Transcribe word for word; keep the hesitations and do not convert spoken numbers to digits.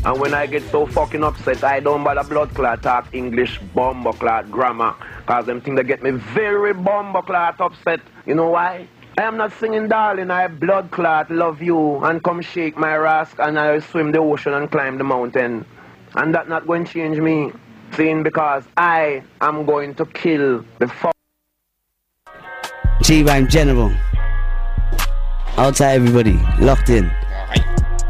And when I get so fucking upset, I don't bother blood clot talk English bomber clot grammar. Cause them things that get me very bomber clot upset. You know why? I am not singing darling, I blood clot love you and come shake my rask and I swim the ocean and climb the mountain. And that not going to change me. Saying because I am going to kill the fuck. G-Rhyme General. Outside everybody, locked in.